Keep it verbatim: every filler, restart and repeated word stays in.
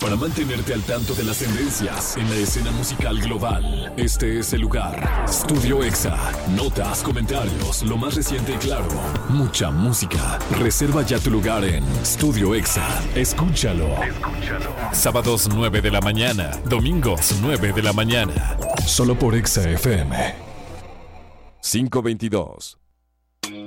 Para mantenerte al tanto de las tendencias en la escena musical global, este es el lugar. Studio Exa. Notas, comentarios, lo más reciente y claro. Mucha música. Reserva ya tu lugar en Studio Exa. Escúchalo. Escúchalo. Sábados nueve de la mañana. Domingos nueve de la mañana. Solo por Exa F M. cinco veintidós.